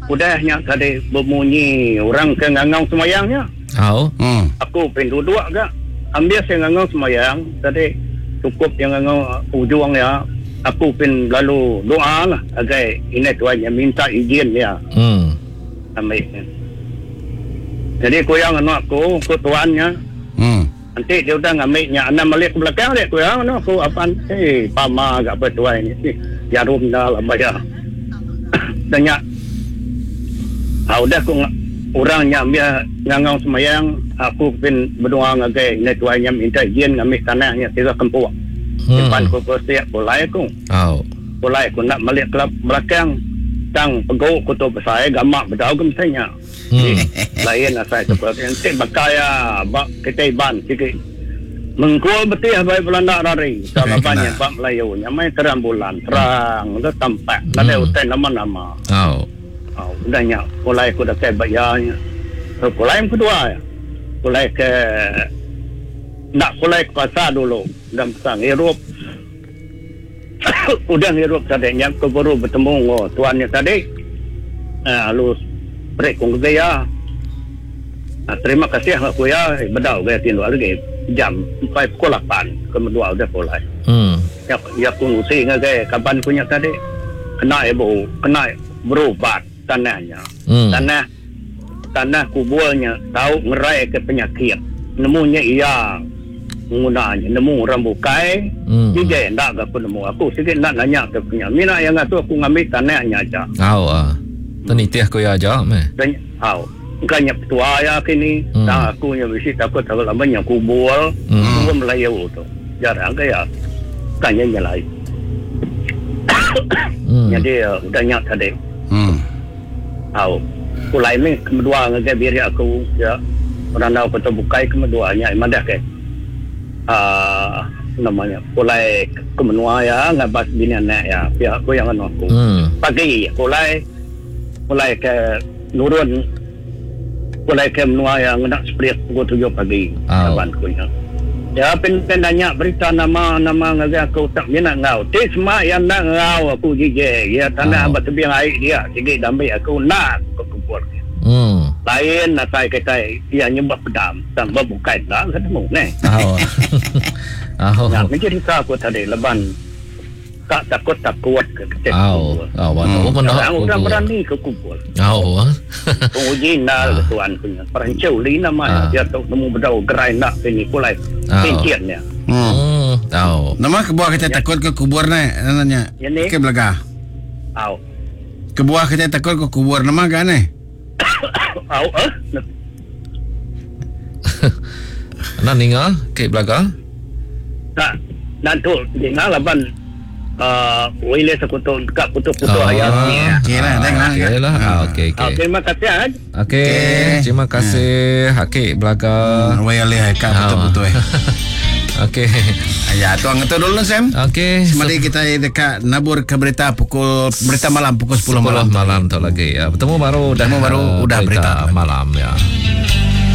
udahnya tadi berbunyi orang ke ngangau semayangnya. Aku pin duduk agak ambil saya ngangau semayang tadi cukup yang ngangau ujungnya. Aku pin lalu doa lah agai ini tuannya minta izin ya. Ambil. Jadi koyang aku tuannya. Nanti dia udah ngambilnya anak balik ke belakang dia koyang aku apaan pama agak bertuan ini jarum dah lah bayar. Tanya udah aku orangnya ambil ngangau semayang aku pin berdoa ngagai ini tuannya minta izin ngambil tanahnya tiga kempuk depan aku siap pulai aku pulai aku nak balik ke belakang tang pegau aku tu saya gamak berdau ke misalnya lain saya seperti nanti bakaya bak kita iban sikit mengkual betih baik belanda rari salah banyak bak Melayu nyamai terang bulan terang itu tampak ada hutan nama-nama udahnya pulai aku dah saya bayarnya pulai yang kedua ya pulai ke nak pulai ke pasar dulu dan pasang hirup udah hirup tadi yang keburu bertemu tuannya tadi halus break kong gaya terima kasih aku ya bedau gaya tindu lagi jam 4:08 kedua udah pulai ya aku ngusi gaya kapan punya tadi kena berobat tanahnya tanah kuburnya tahu ngerai ke penyakit nemunya iya menggunanya nemu rambukai dia enggak aku nemu aku sikit nak nanya ke punya mina yang aku ngambil tanahnya aja Tanitih ko ya aja me. Dan kanya tua ya kini aku nya visit aku tahu lamanya kubur Melayu tu jarang kaya kanya nyalai jadi udahnya tadi kulai ni kedua ngagai biar aku ya orang tahu kata bukai keduanya imadah ke namanya kulai kemenua ya ngabas bini anak ya pihak aku yang aku pagi kulai ke nurun kulai ke menua yang nak split pukul 7 pagi kawan ku ya pendanya berita nama ngagai aku tak minat ngau tisma yang nak ngau aku gigi ya tanah abad tebiang air dia sikit damai aku nak kubur lain nak saya kata dia nyembah pedam tambah bukai dah ketemu ni nak menjadi aku tadi leban tak takut ke kecil orang berani ke kubur penguji nak tuan punya perancau li nama dia tu nemu bedau gerai nak ini kulai penciannya nama kebuah kita takut ke kubur ni nanya ke belakang kebuah kita takut ke kubur nama kan ni nak ningal ke belakang nak tu ningal laban wile sekutu dekat putus-putus ayatnya. Okey. Terima kasih. Terima kasih Hakik Belaga. Wile haka putus-putus. Okey. Ya, tuang itu dulu Sam. Okey. Mari kita dekat nabur ke berita malam pukul 10 malam tu lagi ya. Bertemu baru udah berita malam ya.